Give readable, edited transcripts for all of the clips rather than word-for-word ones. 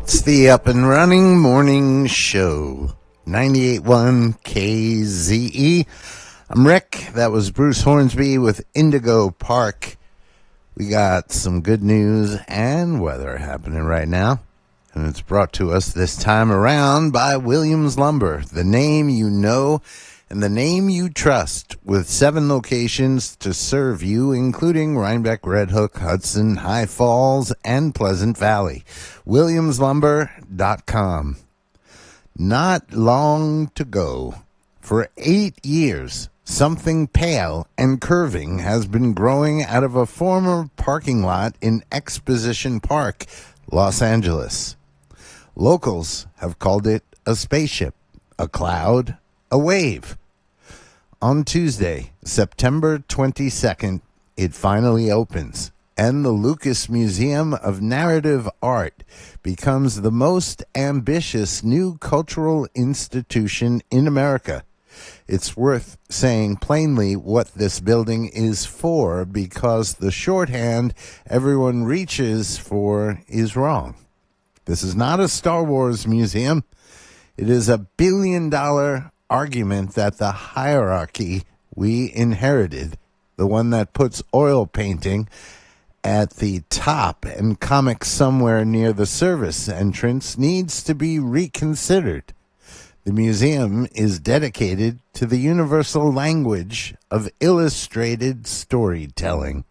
It's the Up and Running Morning Show, 98.1 KZE. I'm Rick. That was Bruce Hornsby with Indigo Park. We got some good news and weather happening right now, and it's brought to us this time around by Williams Lumber, the name you know and the name you trust, with 7 locations to serve you, including Rhinebeck, Red Hook, Hudson, High Falls, and Pleasant Valley. WilliamsLumber.com. Not long to go. For 8 years, something pale and curving has been growing out of a former parking lot in Exposition Park, Los Angeles. Locals have called it a spaceship, a cloud, a wave. On Tuesday, September 22nd, it finally opens, and the Lucas Museum of Narrative Art becomes the most ambitious new cultural institution in America. It's worth saying plainly what this building is for, because the shorthand everyone reaches for is wrong. This is not a Star Wars museum. It is a billion-dollar argument that the hierarchy we inherited, the one that puts oil painting at the top and comics somewhere near the service entrance, needs to be reconsidered. The museum is dedicated to the universal language of illustrated storytelling.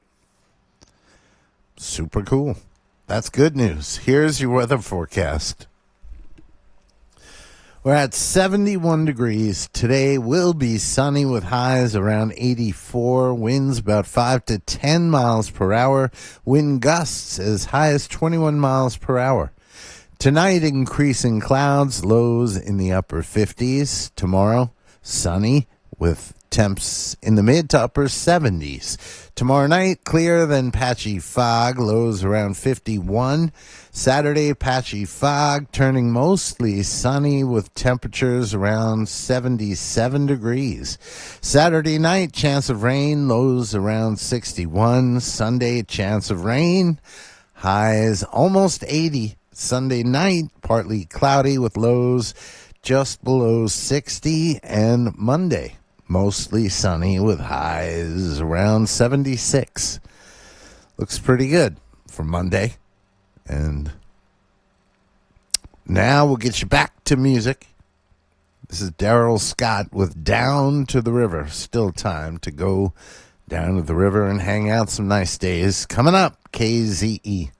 Super cool. That's good news. Here's your weather forecast. We're at 71 degrees. Today will be sunny with highs around 84. Winds about 5 to 10 miles per hour. Wind gusts as high as 21 miles per hour. Tonight, increasing clouds, lows in the upper 50s. Tomorrow, sunny with temps in the mid to upper 70s. Tomorrow night, clear, then patchy fog, lows around 51. Saturday, patchy fog, turning mostly sunny with temperatures around 77 degrees. Saturday night, chance of rain, lows around 61. Sunday, chance of rain, highs almost 80. Sunday night, partly cloudy with lows just below 60. And Monday, mostly sunny with highs around 76. Looks pretty good for Monday. And now we'll get you back to music. This is Daryl Scott with Down to the River. Still time to go down to the river and hang out some nice days. Coming up, KZE.